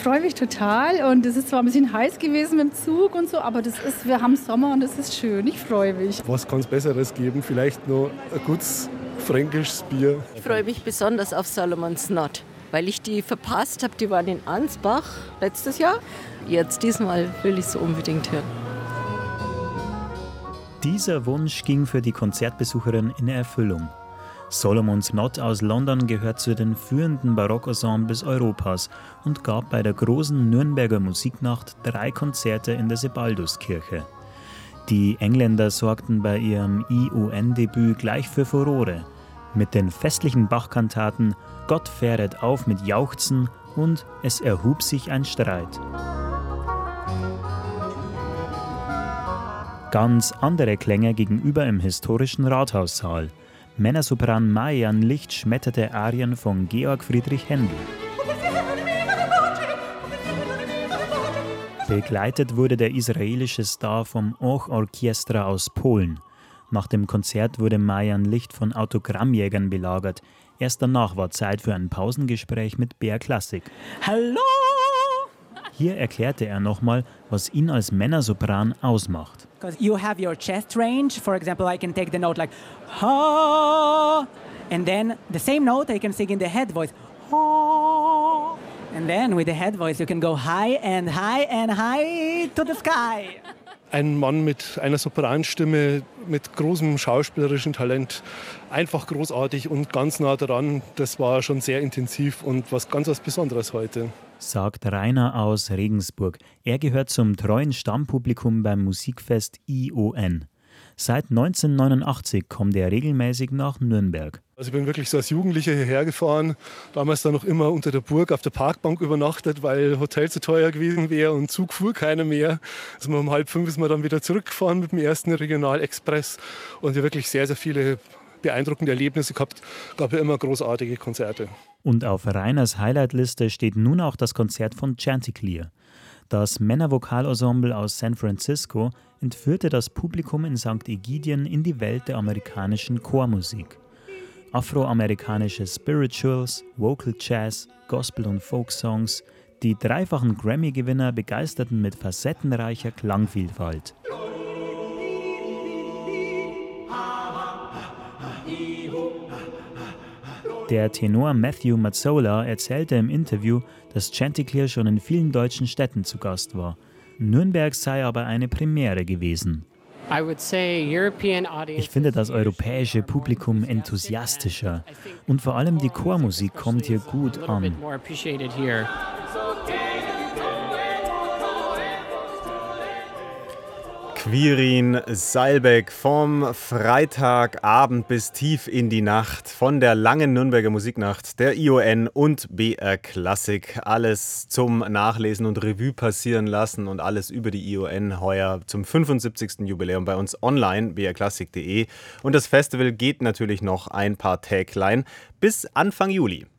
freue mich total und es ist zwar ein bisschen heiß gewesen mit dem Zug und so, aber wir haben Sommer und es ist schön. Ich freue mich. Was kann es Besseres geben? Vielleicht noch ein gutes fränkisches Bier. Ich freue mich besonders auf Solomon's Knot, weil ich die verpasst habe. Die waren in Ansbach letztes Jahr. Jetzt diesmal will ich es unbedingt hören. Dieser Wunsch ging für die Konzertbesucherin in Erfüllung. Solomon's Knot aus London gehört zu den führenden Barockensembles Europas und gab bei der großen Nürnberger Musiknacht 3 Konzerte in der Sebalduskirche. Die Engländer sorgten bei ihrem ION-Debüt gleich für Furore. Mit den festlichen Bach-Kantaten Gott fähret auf mit Jauchzen und Es erhub sich ein Streit. Ganz andere Klänge gegenüber im historischen Rathaussaal. Männersopran Marian Licht schmetterte Arien von Georg Friedrich Händel. Begleitet wurde der israelische Star vom Och Orchestra aus Polen. Nach dem Konzert wurde Marian Licht von Autogrammjägern belagert. Erst danach war Zeit für ein Pausengespräch mit BR Klassik. Hallo! Hier erklärte er nochmal, was ihn als Männersopran ausmacht. Because you have your chest range. For example, I can take the note like ha, and then the same note I can sing in the head voice. Ha. And then with the head voice you can go high and high and high to the sky. Ein Mann mit einer Sopranstimme, mit großem schauspielerischen Talent, einfach großartig und ganz nah dran. Das war schon sehr intensiv und was Besonderes heute. Sagt Rainer aus Regensburg. Er gehört zum treuen Stammpublikum beim Musikfest ION. Seit 1989 kommt er regelmäßig nach Nürnberg. Also ich bin wirklich so als Jugendlicher hierher gefahren, damals dann noch immer unter der Burg auf der Parkbank übernachtet, weil Hotel zu teuer gewesen wäre und Zug fuhr keiner mehr. Also um 4:30 ist man dann wieder zurückgefahren mit dem ersten Regionalexpress und ja wirklich sehr, sehr viele beeindruckende Erlebnisse gehabt. Gab ja immer großartige Konzerte. Und auf Rainers Highlightliste steht nun auch das Konzert von Chanticleer. Das Männervokalensemble aus San Francisco entführte das Publikum in St. Egidien in die Welt der amerikanischen Chormusik. Afroamerikanische Spirituals, Vocal Jazz, Gospel- und Folk-Songs, die dreifachen Grammy-Gewinner begeisterten mit facettenreicher Klangvielfalt. Der Tenor Matthew Mazzola erzählte im Interview, dass Chanticleer schon in vielen deutschen Städten zu Gast war. Nürnberg sei aber eine Premiere gewesen. Ich finde das europäische Publikum enthusiastischer und vor allem die Chormusik kommt hier gut an. Quirin Seilbeck vom Freitagabend bis tief in die Nacht von der langen Nürnberger Musiknacht, der ION und BR Klassik. Alles zum Nachlesen und Revue passieren lassen und alles über die ION heuer zum 75. Jubiläum bei uns online, brklassik.de. Und das Festival geht natürlich noch ein paar Täglein bis Anfang Juli.